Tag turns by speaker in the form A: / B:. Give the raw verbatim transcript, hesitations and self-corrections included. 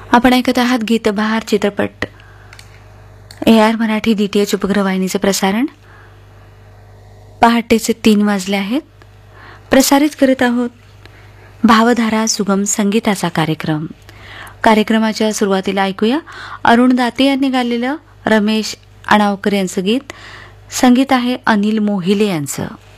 A: आपण ऐकत आहात गीतबहार चित्रपट A R Marathi D T H उपग्रहवाहिनीचे प्रसारण. पहाटेचे तीन वाजले आहेत. प्रसारित करत आहोत भावधारा सुगम संगीताचा कार्यक्रम. कार्यक्रमाच्या सुरुवातीला ऐकूया अरुण दाते यांनी गायलेलं रमेश अणावकर यांचं गीत. संगीत आहे अनिल मोहिले यांचं.